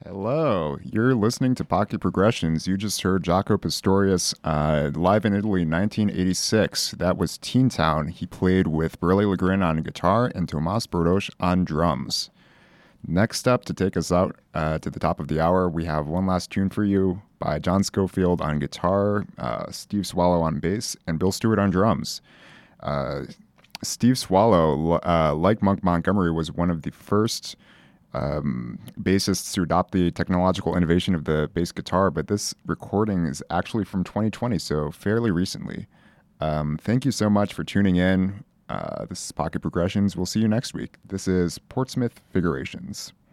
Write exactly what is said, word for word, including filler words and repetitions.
Hello, you're listening to Pocket Progressions. You just heard Jaco Pastorius uh, live in Italy, nineteen eighty-six. That was Teen Town. He played with Burley Legrin on guitar and Tomas Bordosh on drums. Next up, to take us out uh, to the top of the hour, we have one last tune for you by John Schofield on guitar, uh, Steve Swallow on bass, and Bill Stewart on drums. Uh, Steve Swallow, uh, like Monk Montgomery, was one of the first Um, bassists to adopt the technological innovation of the bass guitar, but this recording is actually from twenty twenty, so fairly recently. Um, thank you so much for tuning in. Uh, this is Pocket Progressions. We'll see you next week. This is Portsmouth Figurations.